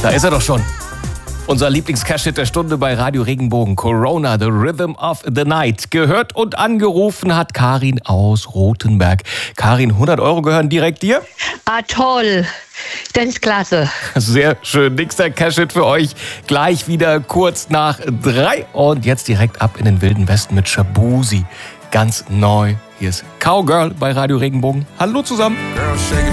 Da ist er doch schon. Unser Lieblings-Cash-Hit der Stunde bei Radio Regenbogen. Corona, The Rhythm of the Night. Gehört und angerufen hat Karin aus Rothenberg. Karin, 100 € gehören direkt dir? Ah, toll. Das ist klasse. Sehr schön. Nächster Cash-Hit für euch. Gleich wieder kurz nach 3. Und jetzt direkt ab in den Wilden Westen mit Shabuzi. Ganz neu. Hier ist Cowgirl bei Radio Regenbogen. Hallo zusammen.